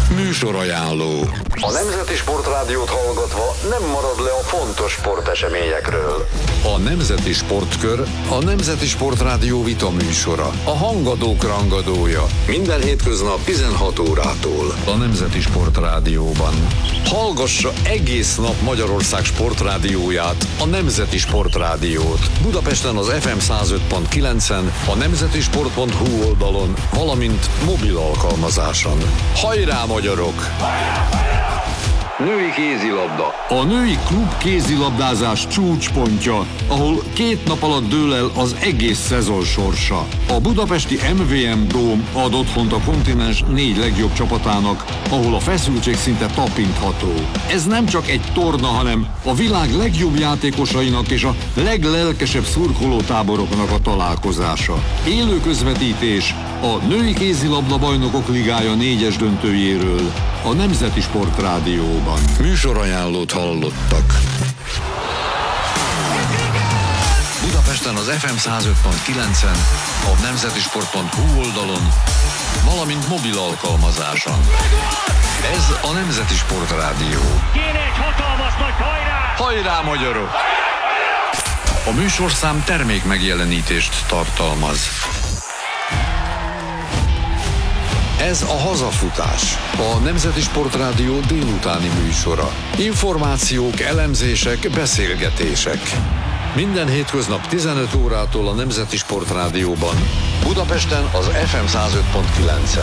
Műsorajánló. A Nemzeti Sportrádiót hallgatva nem marad le a fontos sporteseményekről. A Nemzeti Sportkör a Nemzeti Sportrádió vitaműsora. A hangadók rangadója. Minden hétköznap 16 órától. A Nemzeti Sportrádióban. Hallgassa egész nap Magyarország sportrádióját, a Nemzeti Sportrádiót. Budapesten az FM 105.9-en, a nemzetisport.hu oldalon, valamint mobil alkalmazáson. Hajrá, magyarok! Női kézilabda. A női klub kézilabdázás csúcspontja, ahol 2 nap alatt dől el az egész szezon sorsa. A budapesti MVM Dome ad otthont a kontinens 4 legjobb csapatának, ahol a feszültség szinte tapintható. Ez nem csak egy torna, hanem a világ legjobb játékosainak és a leglelkesebb szurkolótáboroknak a találkozása. Élő közvetítés a Női Kézilabda Bajnokok Ligája 4-es döntőjéről a Nemzeti Sportrádióban. Műsorajánlót hallottak. Budapesten az FM 105.9-en, a nemzetisport.hu oldalon, valamint mobil alkalmazáson. Ez a Nemzeti Sportrádió. Kéne egy hatalmas nagy hajrá! Hajrá, magyarok! A műsorszám termék megjelenítést tartalmaz. Ez a Hazafutás, a Nemzeti Sportrádió délutáni műsora. Információk, elemzések, beszélgetések. Minden hétköznap 15 órától a Nemzeti Sportrádióban. Budapesten az FM 105.9-en.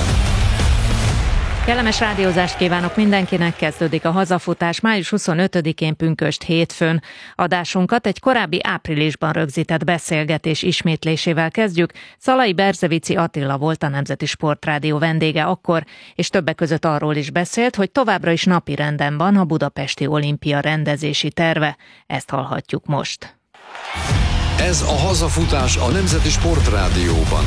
Kellemes rádiózást kívánok mindenkinek, kezdődik a Hazafutás május 25-én pünkösd hétfőn. Adásunkat egy korábbi áprilisban rögzített beszélgetés ismétlésével kezdjük. Szalai Berzevici Attila volt a Nemzeti Sportrádió vendége akkor, és többek között arról is beszélt, hogy továbbra is napirenden van a budapesti olimpia rendezési terve. Ezt hallhatjuk most. Ez a Hazafutás a Nemzeti Sportrádióban.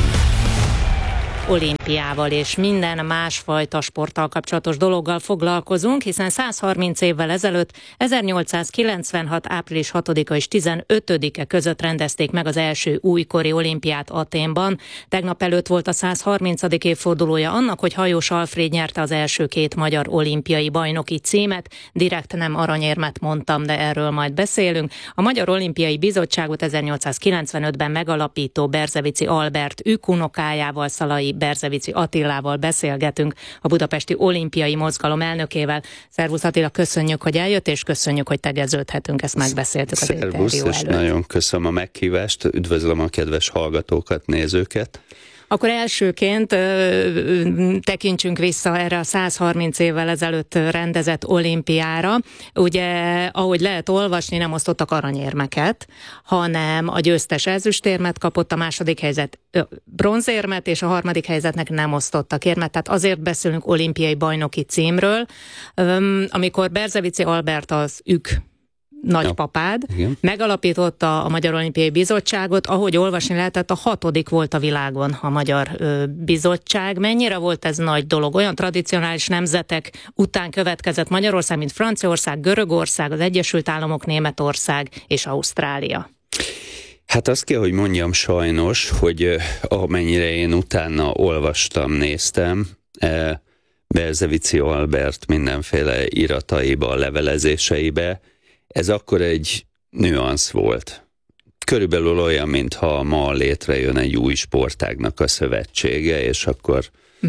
Olimpiával és minden másfajta sporttal kapcsolatos dologgal foglalkozunk, hiszen 130 évvel ezelőtt, 1896. április 6-a és 15-e között rendezték meg az első újkori olimpiát Athénban. Tegnap előtt volt a 130. évfordulója annak, hogy Hajós Alfréd nyerte az első 2 magyar olimpiai bajnoki címet. Direkt nem aranyérmet mondtam, de erről majd beszélünk. A Magyar Olimpiai Bizottságot 1895-ben megalapító Berzevici Albert ükunokájával, Szalai Berzevici Attilával beszélgetünk, a Budapesti Olimpiai Mozgalom elnökével. Szervusz Attila, köszönjük, hogy eljött, és köszönjük, hogy tegeződhetünk, ezt megbeszéltük az interjú előtt. Szervusz, és nagyon köszönöm a meghívást, üdvözlöm a kedves hallgatókat, nézőket. Akkor elsőként tekintsünk vissza erre a 130 évvel ezelőtt rendezett olimpiára. Ugye, ahogy lehet olvasni, nem osztottak aranyérmeket, hanem a győztes ezüstérmet kapott, a második helyzet bronzérmet, és a harmadik helyzetnek nem osztottak érmet. Tehát azért beszélünk olimpiai bajnoki címről. Amikor Berzevici Albert, az nagypapád, megalapította a Magyar Olimpiai Bizottságot, ahogy olvasni lehetett, a 6. volt a világon a Magyar Bizottság. Mennyire volt ez nagy dolog? Olyan tradicionális nemzetek után következett Magyarország, mint Franciaország, Görögország, az Egyesült Államok, Németország és Ausztrália. Hát azt kell, hogy mondjam sajnos, hogy amennyire én utána olvastam, néztem, Berzevici Albert mindenféle irataiba, levelezéseibe, ez akkor egy nüansz volt. Körülbelül olyan, mintha ma létrejön egy új sportágnak a szövetsége, és akkor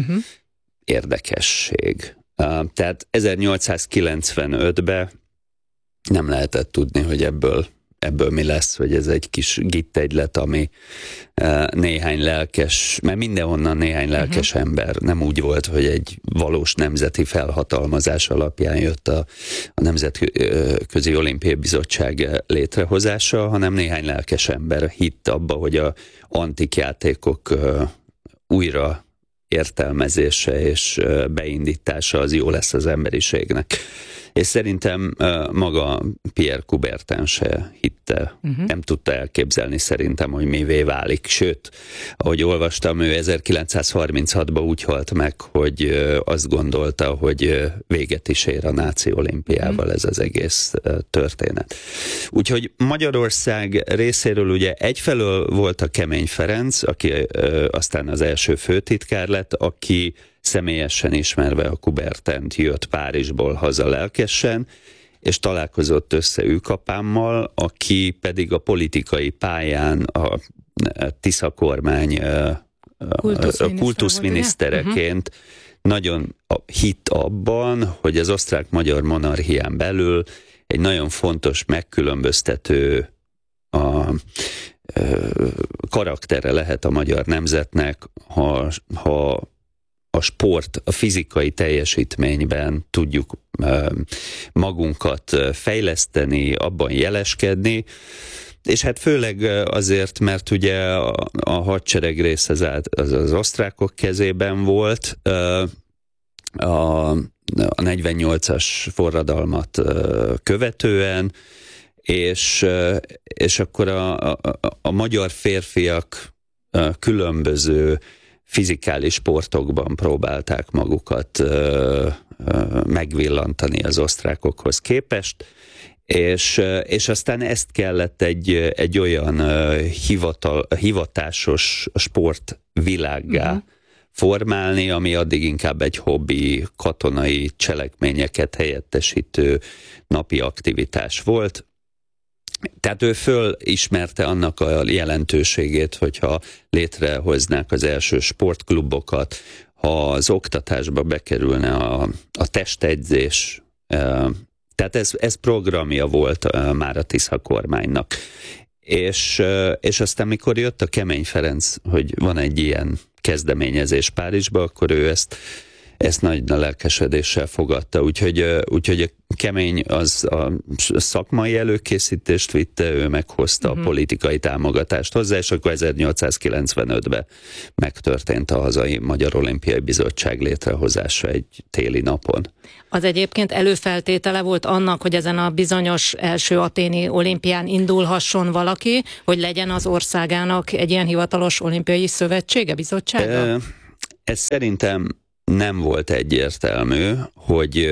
érdekesség. Tehát 1895-ben nem lehetett tudni, hogy ebből mi lesz, hogy ez egy kis gittegylet, ami néhány lelkes, mert mindenhonnan néhány lelkes ember, nem úgy volt, hogy egy valós nemzeti felhatalmazás alapján jött a Nemzetközi Olimpiai Bizottság létrehozása, hanem néhány lelkes ember hitt abba, hogy a antik játékok újra értelmezése és beindítása az jó lesz az emberiségnek. És szerintem maga Pierre Coubertin se hitte, nem tudta elképzelni szerintem, hogy mivé válik. Sőt, ahogy olvastam, ő 1936-ban úgy halt meg, hogy azt gondolta, hogy véget is ér a náci olimpiával ez az egész történet. Úgyhogy Magyarország részéről ugye egyfelől volt a Kemény Ferenc, aki aztán az első főtitkár lett, aki személyesen ismerve a Coubertent jött Párizsból haza lelkesen, és találkozott össze őkapámmal, aki pedig a politikai pályán a Tisza kormány kultuszminisztereként nagyon hitt abban, hogy az osztrák-magyar monarchián belül egy nagyon fontos megkülönböztető karaktere lehet a magyar nemzetnek, ha a sport, a fizikai teljesítményben tudjuk magunkat fejleszteni, abban jeleskedni, és hát főleg azért, mert ugye a hadsereg rész az osztrákok kezében volt, a 48-as forradalmat követően, és akkor a magyar férfiak különböző fizikális sportokban próbálták magukat megvillantani az osztrákokhoz képest, és aztán ezt kellett egy olyan hivatásos sportvilággá formálni, ami addig inkább egy hobbi, katonai cselekményeket helyettesítő napi aktivitás volt. Tehát ő fölismerte annak a jelentőségét, hogyha létrehoznák az első sportklubokat, ha az oktatásba bekerülne a testegyzés. Tehát ez programja volt már a Tisza kormánynak. És aztán, mikor jött a Kemény Ferenc, hogy van egy ilyen kezdeményezés Párizsba, akkor ő ezt nagy lelkesedéssel fogadta. Úgyhogy a Kemény az a szakmai előkészítést vitte, ő meghozta a politikai támogatást hozzá, és akkor 1895-ben megtörtént a hazai Magyar Olimpiai Bizottság létrehozása egy téli napon. Az egyébként előfeltétele volt annak, hogy ezen a bizonyos első athéni olimpián indulhasson valaki, hogy legyen az országának egy ilyen hivatalos olimpiai szövetsége, bizottsága? Ez szerintem nem volt egyértelmű, hogy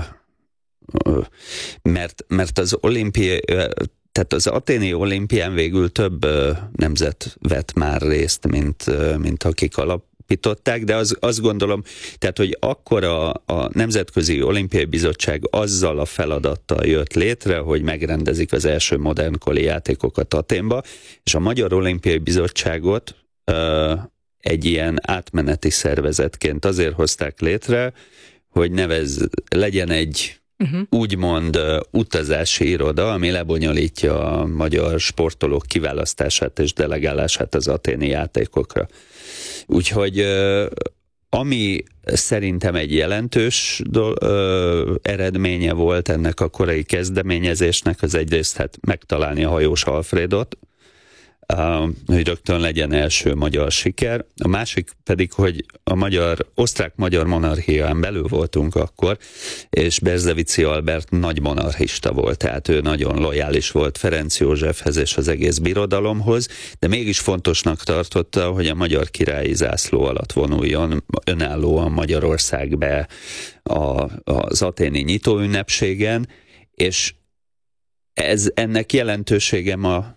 mert az olimpiai, tehát az athéni olimpián végül több nemzet vett már részt, mint akik alapították, de azt gondolom, tehát hogy akkor a Nemzetközi Olimpiai Bizottság azzal a feladattal jött létre, hogy megrendezik az első modernkori játékokat Athénba, és a Magyar Olimpiai Bizottságot egy ilyen átmeneti szervezetként azért hozták létre, hogy legyen egy úgymond utazási iroda, ami lebonyolítja a magyar sportolók kiválasztását és delegálását az athéni játékokra. Úgyhogy ami szerintem egy jelentős eredménye volt ennek a korai kezdeményezésnek, az egyrészt hát megtalálni a hajós Alfredot, hogy rögtön legyen első magyar siker. A másik pedig, hogy a osztrák-magyar monarchián belül voltunk akkor, és Berzevici Albert nagy monarchista volt, tehát ő nagyon lojális volt Ferenc Józsefhez és az egész birodalomhoz, de mégis fontosnak tartotta, hogy a magyar királyi zászló alatt vonuljon önállóan Magyarország be az athéni nyitóünnepségen, és ennek jelentősége ma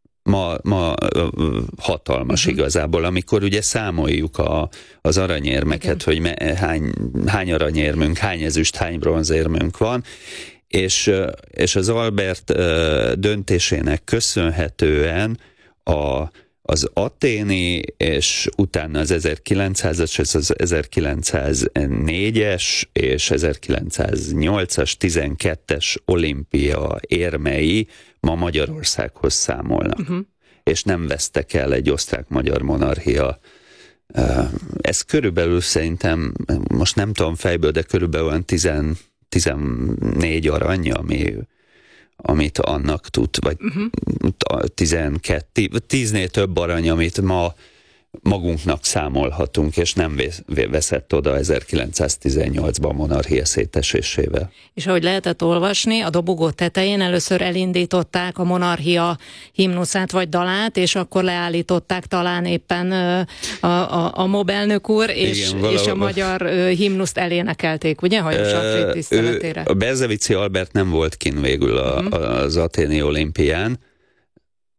hatalmas igazából, amikor ugye számoljuk az aranyérmeket, hogy hány aranyérmünk, hány ezüst, hány bronzérmünk van, és az Albert döntésének köszönhetően az athéni, és utána az 1900-as, és az 1904-es, és 1908-as, 12-es olimpia érmei ma Magyarországhoz számolnak. És nem vesztek el egy osztrák-magyar monarchia. Ez körülbelül szerintem, most nem tudom fejből, de körülbelül olyan 14 arany, amit annak tud, vagy 12, 10-nél több arany, amit ma magunknak számolhatunk, és nem veszett oda 1918-ban a monarchia szétesésével. És ahogy lehetett olvasni, a dobogó tetején először elindították a monarchia himnuszát vagy dalát, és akkor leállították talán éppen a MOB elnök úr, és a magyar himnuszt elénekelték, ugye, Hajós Alfréd tiszteletére? A Berzevici Albert nem volt kint végül az athéni olimpián,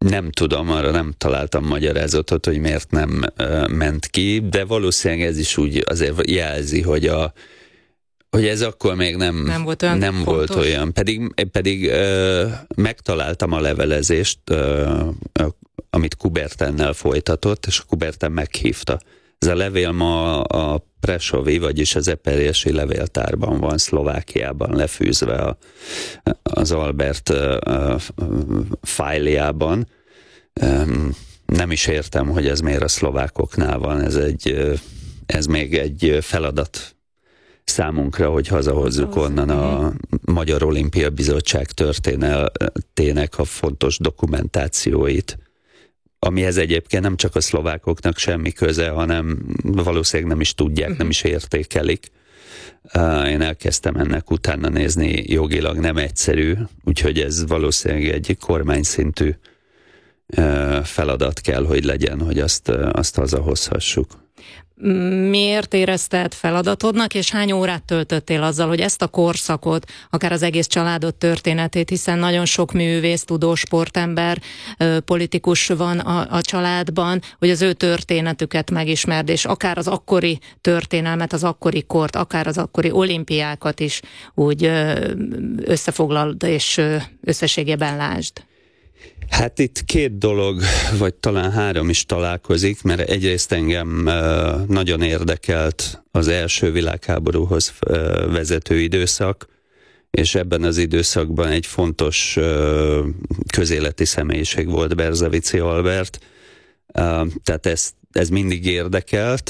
Nem tudom, arra nem találtam magyarázatot, hogy miért nem ment ki, de valószínűleg ez is úgy azért jelzi, hogy ez akkor még nem volt olyan. Pedig megtaláltam a levelezést, amit Kubertennel folytatott, és Kuberten meghívta. Ez a levél ma a Prešovi, vagyis az Eperjesi levéltárban van, Szlovákiában lefűzve az Albert fájljában. Nem is értem, hogy ez miért a szlovákoknál van. Ez még egy feladat számunkra, hogy hazahozzuk onnan a Magyar Olimpia Bizottság történetének a fontos dokumentációit, amihez egyébként nem csak a szlovákoknak semmi köze, hanem valószínűleg nem is tudják, nem is értékelik. Én elkezdtem ennek utána nézni, jogilag nem egyszerű, úgyhogy ez valószínűleg egy kormányszintű feladat kell, hogy legyen, hogy azt hazahozhassuk. Miért érezted feladatodnak, és hány órát töltöttél azzal, hogy ezt a korszakot, akár az egész családod történetét, hiszen nagyon sok művész, tudós, sportember, politikus van a családban, hogy az ő történetüket megismerd, és akár az akkori történelmet, az akkori kort, akár az akkori olimpiákat is úgy összefoglald, és összességében lásd. Hát itt két dolog, vagy talán három is találkozik, mert egyrészt engem nagyon érdekelt az első világháborúhoz vezető időszak, és ebben az időszakban egy fontos közéleti személyiség volt Berzevici Albert, tehát ez mindig érdekelt.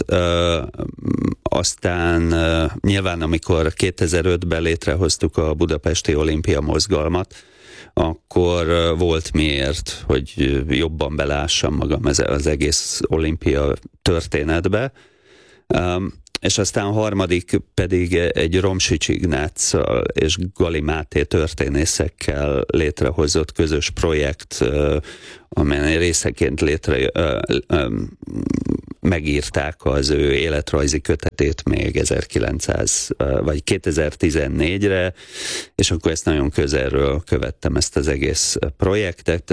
Aztán nyilván, amikor 2005-ben létrehoztuk a Budapesti Olimpia mozgalmat, akkor volt miért, hogy jobban belássam magam az egész olimpia történetbe. És aztán a harmadik pedig egy Romsics Ignáccal és Gali Máté történészekkel létrehozott közös projekt, amelyen részeként megírták az ő életrajzi kötetét még 2014-re, és akkor ezt nagyon közelről követtem, ezt az egész projektet,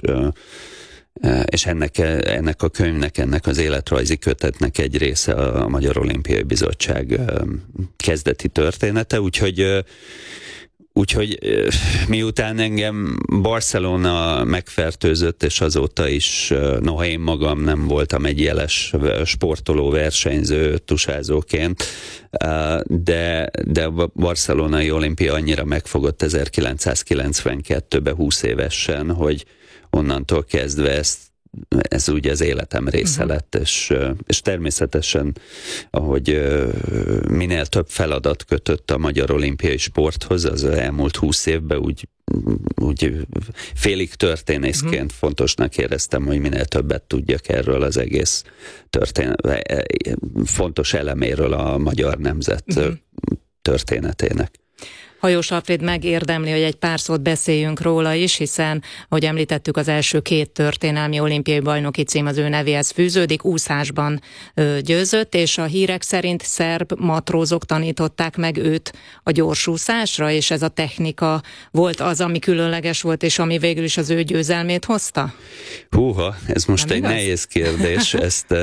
és ennek a könyvnek, ennek az életrajzi kötetnek egy része a Magyar Olimpiai Bizottság kezdeti története, úgyhogy miután engem Barcelona megfertőzött, és azóta is, noha én magam nem voltam egy jeles sportoló, versenyző, tusázóként, de a barcelonai olimpia annyira megfogott 1992-ben 20 évesen, hogy onnantól kezdve ez úgy az életem része lett, és természetesen, ahogy minél több feladat kötött a magyar olimpiai sporthoz, az elmúlt 20 évben úgy félig történészként fontosnak éreztem, hogy minél többet tudjak erről az egész fontos eleméről a magyar nemzet történetének. Hajós Alfréd megérdemli, hogy egy pár szót beszéljünk róla is, hiszen, ahogy említettük, az első 2 történelmi olimpiai bajnoki cím az ő nevéhez fűződik, úszásban győzött, és a hírek szerint szerb matrózok tanították meg őt a gyorsúszásra, és ez a technika volt az, ami különleges volt, és ami végül is az ő győzelmét hozta? Húha, ez most nem egy igaz? Nehéz kérdés,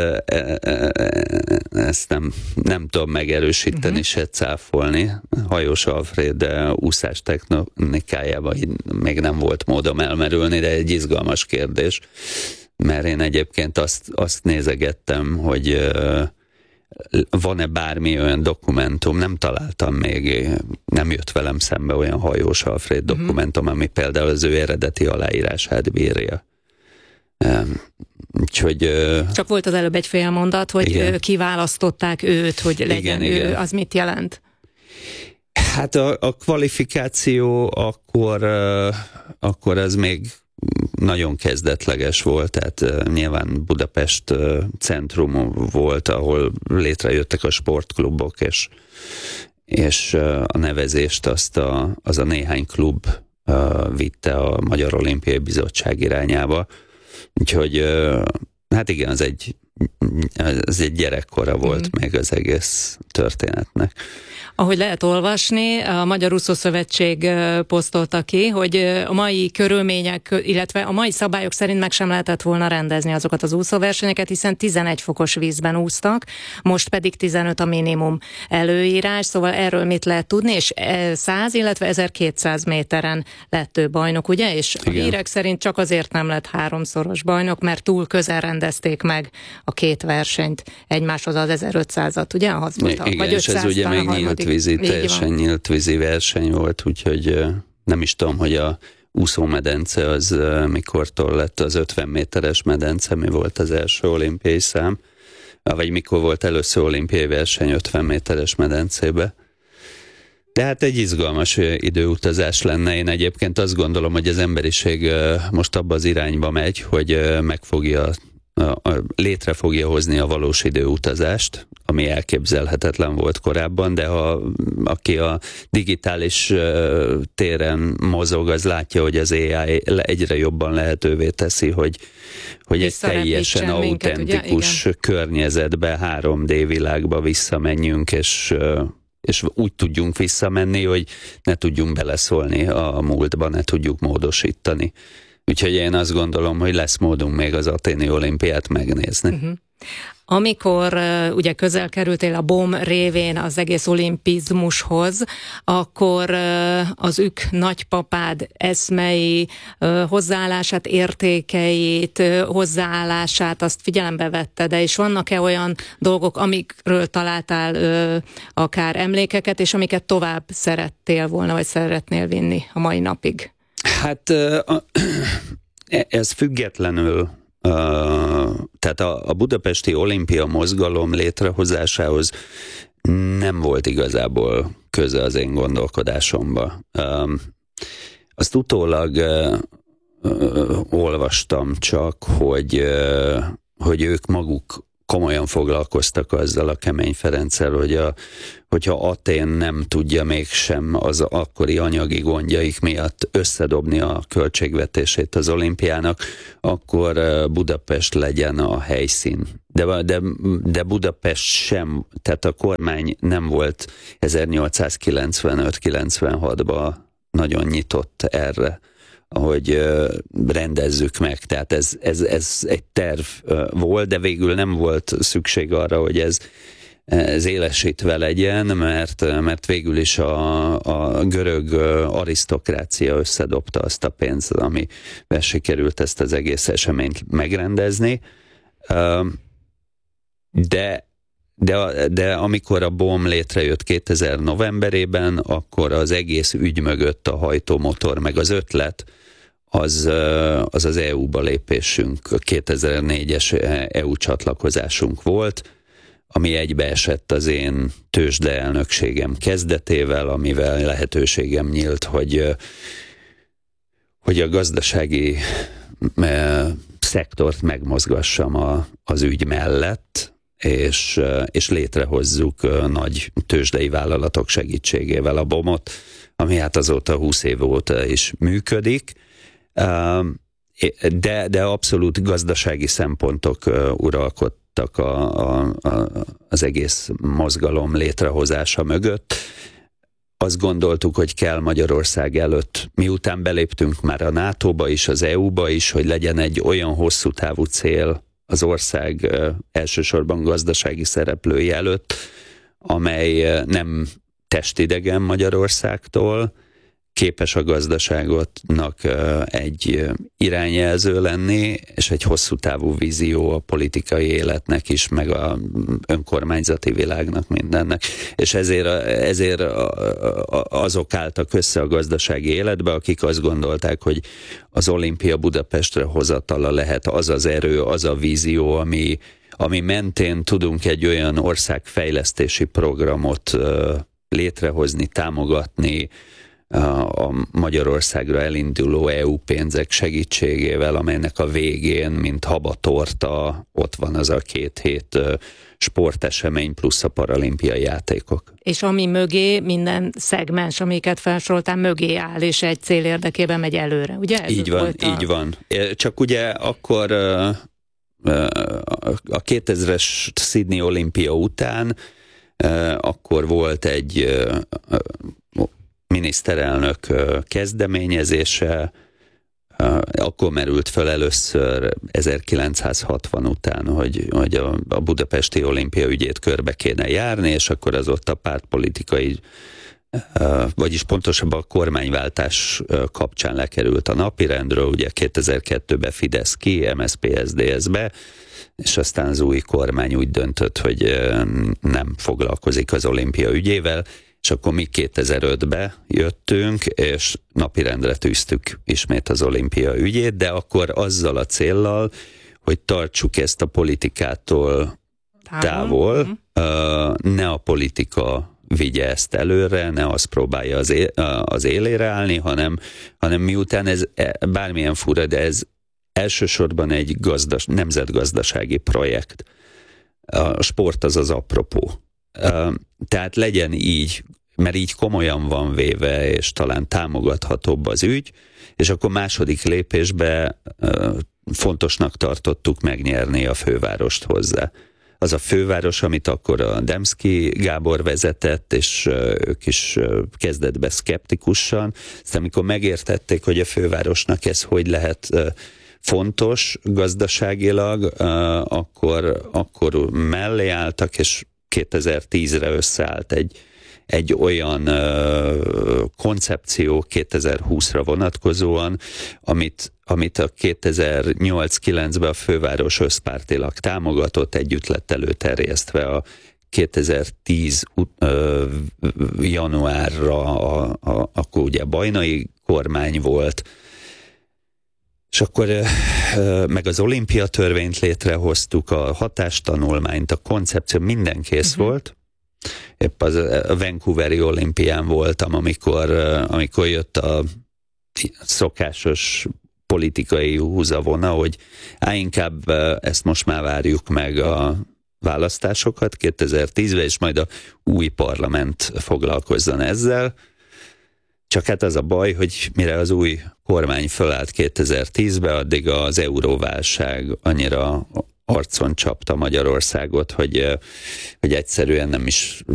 ezt nem tudom megerősíteni, se cáfolni. Hajós Alfréd úszás technikájában még nem volt módom elmerülni, de egy izgalmas kérdés, mert én egyébként azt nézegettem, hogy van-e bármi olyan dokumentum, nem találtam még, nem jött velem szembe olyan Hajós Alfréd dokumentum, ami például az ő eredeti aláírását bírja. Úgyhogy, csak volt az előbb egy fél mondat, hogy igen. Kiválasztották őt, hogy legyen igen, ő, igen. Az mit jelent? Hát a kvalifikáció akkor ez még nagyon kezdetleges volt, tehát nyilván Budapest centrum volt, ahol létrejöttek a sportklubok, és a nevezést az a néhány klub vitte a Magyar Olimpiai Bizottság irányába. Úgyhogy hát igen, ez egy gyerekkora volt még az egész történetnek. Ahogy lehet olvasni, a Magyar Úszószövetség posztolta ki, hogy a mai körülmények, illetve a mai szabályok szerint meg sem lehetett volna rendezni azokat az úszóversenyeket, hiszen 11 fokos vízben úsztak, most pedig 15 a minimum előírás, szóval erről mit lehet tudni, és 100, illetve 1200 méteren lett ő bajnok, ugye? És a hírek szerint csak azért nem lett 3-szoros bajnok, mert túl közel rendezték meg a két versenyt egymáshoz, az 1500-at, ugye? Igen, és ez ugye még teljesen nyílt vízi verseny volt, úgyhogy nem is tudom, hogy a úszómedence az mikortól lett az 50 méteres medence, mi volt az első olimpiai szám, vagy mikor volt először olimpiai verseny 50 méteres medencébe. De hát egy izgalmas időutazás lenne. Én egyébként azt gondolom, hogy az emberiség most abba az irányba megy, hogy létre fogja hozni a valós időutazást, ami elképzelhetetlen volt korábban, de aki a digitális téren mozog, az látja, hogy az AI egyre jobban lehetővé teszi, hogy egy teljesen autentikus környezetbe, 3D világba visszamenjünk, és úgy tudjunk visszamenni, hogy ne tudjunk beleszólni a múltba, ne tudjuk módosítani. Úgyhogy én azt gondolom, hogy lesz módunk még az athéni olimpiát megnézni. Uh-huh. Amikor ugye közel kerültél a BOM révén az egész olimpizmushoz, akkor az ők nagypapád eszmei, hozzáállását, értékeit, hozzáállását, azt figyelembe vetted, és vannak-e olyan dolgok, amikről találtál akár emlékeket, és amiket tovább szerettél volna, vagy szeretnél vinni a mai napig? Hát ez függetlenül, tehát a budapesti olimpia mozgalom létrehozásához nem volt igazából köze az én gondolkodásomba. Azt utólag olvastam csak, hogy ők maguk komolyan foglalkoztak azzal a Kemény Ferenccel, hogyha Athén nem tudja mégsem az akkori anyagi gondjaik miatt összedobni a költségvetését az olimpiának, akkor Budapest legyen a helyszín. De Budapest sem, tehát a kormány nem volt 1895-96-ban nagyon nyitott erre, ahogy rendezzük meg. Tehát ez egy terv volt, de végül nem volt szükség arra, hogy ez élesítve legyen, mert végül is a görög arisztokrácia összedobta azt a pénzt, amivel sikerült ezt az egész eseményt megrendezni. De amikor a BOM létrejött 2000 novemberében, akkor az egész ügy mögött a hajtómotor, meg az ötlet, az EU-ba lépésünk, a 2004-es EU csatlakozásunk volt, ami egybeesett az én tőzsdeelnökségem kezdetével, amivel lehetőségem nyílt, hogy a gazdasági szektort megmozgassam az ügy mellett, és létrehozzuk nagy tőzsdei vállalatok segítségével a BOM-ot, ami hát azóta 20 év óta is működik, de abszolút gazdasági szempontok uralkodtak az egész mozgalom létrehozása mögött. Azt gondoltuk, hogy kell Magyarország előtt, miután beléptünk már a NATO-ba is, az EU-ba is, hogy legyen egy olyan hosszú távú cél az ország elsősorban gazdasági szereplői előtt, amely nem testidegen Magyarországtól, képes a gazdaságotnak egy irányjelző lenni, és egy hosszú távú vízió a politikai életnek is, meg a önkormányzati világnak, mindennek. És ezért azok álltak össze a gazdasági életbe, akik azt gondolták, hogy az olimpia Budapestre hozatala lehet az az erő, az a vízió, ami mentén tudunk egy olyan országfejlesztési programot létrehozni, támogatni, a Magyarországra elinduló EU pénzek segítségével, amelynek a végén, mint habatorta, ott van az a 2 hét sportesemény plusz a paralimpiai játékok. És ami mögé, minden szegmens, amiket felsoroltál, mögé áll, és egy cél érdekében megy előre, ugye? Így van. Csak ugye akkor a 2000-es Sydney olimpia után akkor volt egy miniszterelnök kezdeményezése, akkor merült fel először 1960 után, hogy a budapesti olimpia ügyét körbe kéne járni, és akkor az ott a pártpolitikai, vagyis pontosabban a kormányváltás kapcsán lekerült a napirendről, ugye 2002-ben Fidesz ki, MSZP, SZDSZ-be, és aztán az új kormány úgy döntött, hogy nem foglalkozik az olimpia ügyével, és akkor mi 2005-be jöttünk, és napirendre tűztük ismét az olimpia ügyét, de akkor azzal a céllal, hogy tartsuk ezt a politikától távol, ne a politika vigye ezt előre, ne azt próbálja az élére állni, hanem miután ez bármilyen fura, de ez elsősorban egy nemzetgazdasági projekt. A sport az az apropó. Tehát legyen így, mert így komolyan van véve, és talán támogathatóbb az ügy, és akkor második lépésben fontosnak tartottuk megnyerni a fővárost hozzá. Az a főváros, amit akkor a Demszky Gábor vezetett, és ők is kezdetben szkeptikusan, aztán amikor megértették, hogy a fővárosnak ez hogy lehet fontos gazdaságilag, akkor mellé álltak, és 2010-re összeállt egy olyan koncepció 2020-ra vonatkozóan, amit a 2008-9-ben a főváros összpártilag támogatott, együtt lett előterjesztve a 2010 januárra, akkor ugye Bajnai kormány volt, és akkor meg az olimpia törvényt létrehoztuk, a hatástanulmányt, a koncepció, minden kész volt. Épp a Vancouveri olimpián voltam, amikor jött a szokásos politikai húzavona, hogy inkább ezt most már várjuk meg a választásokat 2010-ben, és majd a új parlament foglalkozzon ezzel. Csak hát az a baj, hogy mire az új kormány fölállt 2010-ben, addig az euróválság annyira arcon csapta Magyarországot, hogy egyszerűen nem is